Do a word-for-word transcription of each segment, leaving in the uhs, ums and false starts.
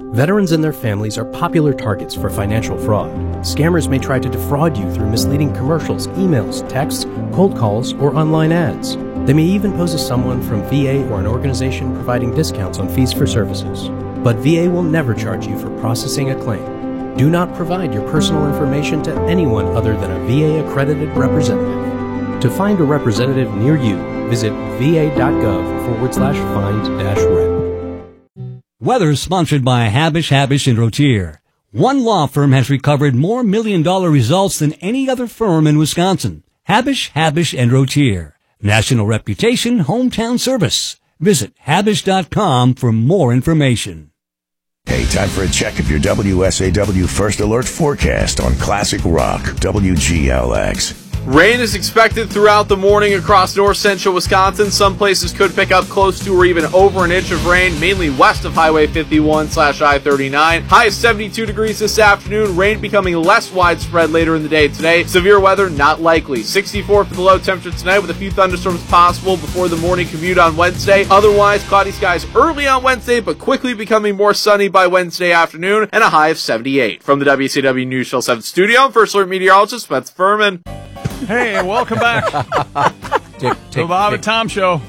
Veterans and their families are popular targets for financial fraud. Scammers may try to defraud you through misleading commercials, emails, texts, cold calls, or online ads. They may even pose as someone from V A or an organization providing discounts on fees for services. But V A will never charge you for processing a claim. Do not provide your personal information to anyone other than a V A-accredited representative. To find a representative near you, visit va.gov forward slash find dash rep. Weather sponsored by Habish, Habish and Rotier. One law firm has recovered more million-dollar results than any other firm in Wisconsin. Habish, Habish and Rotier. National reputation, hometown service. Visit habish dot com for more information. Hey, time for a check of your W S A W First Alert forecast on Classic Rock, W G L X. Rain is expected throughout the morning across north central Wisconsin. Some places could pick up close to or even over an inch of rain, mainly west of Highway fifty-one slash I thirty-nine. High of seventy-two degrees this afternoon. Rain becoming less widespread later in the day today. Severe weather not likely. sixty-four for the low temperature tonight with a few thunderstorms possible before the morning commute on Wednesday. Otherwise, cloudy skies early on Wednesday, but quickly becoming more sunny by Wednesday afternoon, and a high of seventy-eight. From the W C W News Channel seven studio, I'm First Alert meteorologist Spencer Furman. Hey, welcome back Tick, to tick, the Bob and tick. Tom Show.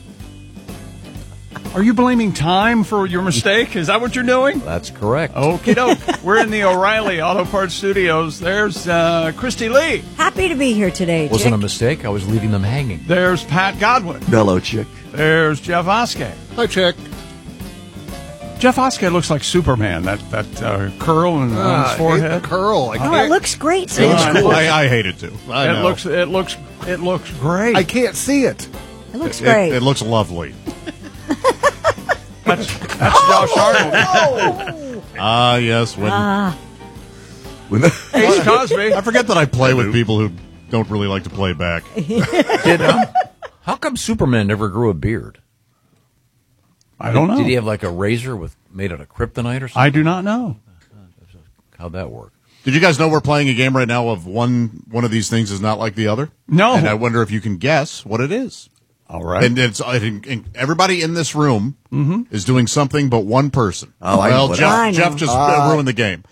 Are you blaming time for your mistake? Is that what you're doing? That's correct. Okie doke. We're in the O'Reilly Auto Parts Studios. There's uh, Christy Lee. Happy to be here today, Wasn't Chick. a mistake. I was leaving them hanging. There's Pat Godwin. Hello, Chick. There's Jeff Oskey. Hi, Chick. Jeff Oskey looks like Superman. That that uh, curl on Ah, his forehead. curl. I Oh, it looks great. Yeah, Sam. I know. I, I hate it too. I It know. looks it looks it looks great. I can't see it. It looks It, great. it looks lovely. that's that's Josh Arnold. Ah, yes. When, Ah, when Ace Cosby. I forget that I play with people who don't really like to play back. Did, um, how come Superman never grew a beard? I don't know. Did he have like a razor with made out of kryptonite or something? I do not know. How'd that work? Did you guys know we're playing a game right now of one one of these things is not like the other? No. And I wonder if you can guess what it is. All right. And it's I think and everybody in this room is doing something but one person. Oh, I know well, what Jeff, I know. Jeff just uh, Uh, ruined the game.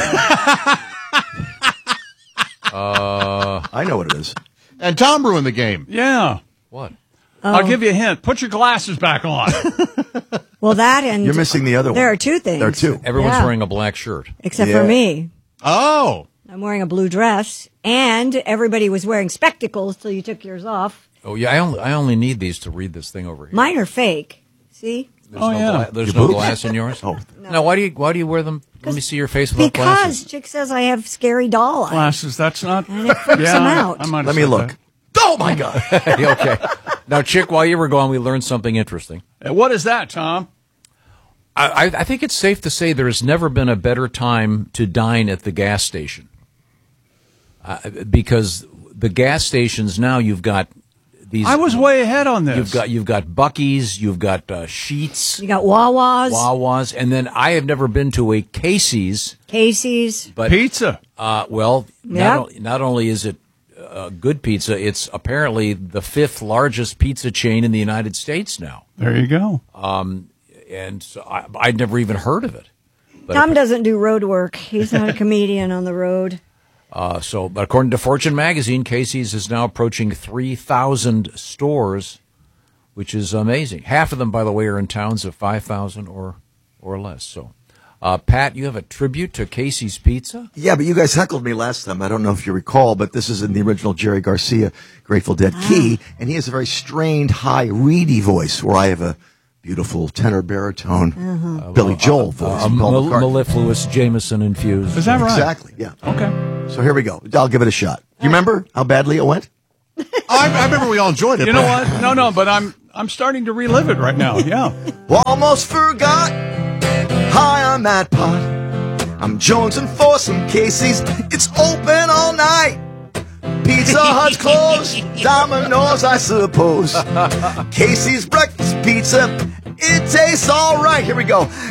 Uh, I know what it is. And Tom ruined the game. Yeah. what? I'll give you a hint. Put your glasses back on. well, that and You're missing the other one. there are two things. There are two. Everyone's Yeah. wearing a black shirt. Except Yeah. for me. Oh. I'm wearing a blue dress, and everybody was wearing spectacles till you took yours off. Oh yeah, I only I only need these to read this thing over here. Mine are fake. See? There's Oh, no yeah. gla- there's Your no boobs? glass in yours. Oh. No. Why do you why do you wear them? Let me see your face without Because glasses. Chick says I have scary doll eyes. Glasses. That's not. And it freaks yeah, him out. I might have Let me said look. that. Oh, my God. Okay. Now, Chick, while you were gone, we learned something interesting. Uh, What is that, Tom? I, I, I think it's safe to say there has never been a better time to dine at the gas station. Uh, because the gas stations now, you've got these. I was way ahead on this. You've got you've got Buc-ee's, you've got uh, Sheetz, You got Wawa's, Wawa's, and then I have never been to a Casey's. Casey's. But pizza. Uh, well, Yeah. not, o- not only is it uh, good pizza, it's apparently the fifth largest pizza chain in the United States now. There you go. And so I, I'd never even heard of it. But Tom doesn't do road work. He's not a comedian on the road. Uh, so, but according to Fortune magazine, Casey's is now approaching three thousand stores, which is amazing. Half of them, by the way, are in towns of five thousand or or less. So, uh, Pat, you have a tribute to Casey's Pizza? Yeah, but you guys heckled me last time. I don't know if you recall, but this is in the original Jerry Garcia Grateful Dead key, and he has a very strained, high, reedy voice, where I have a beautiful tenor baritone Billy Joel voice. Uh, from Paul Mel- McCartney. mellifluous Jameson infused. Is that right? Exactly, yeah. Okay. So here we go. I'll give it a shot. You remember how badly it went? I, I remember we all enjoyed it. You know what? No, no, but I'm I'm starting to relive it right now. Yeah. Almost forgot. Hi, I'm Matt Pot. I'm jonesing for some Casey's. It's open all night. Pizza Hut's closed. Domino's, I suppose. Casey's breakfast pizza. It tastes all right. Here we go.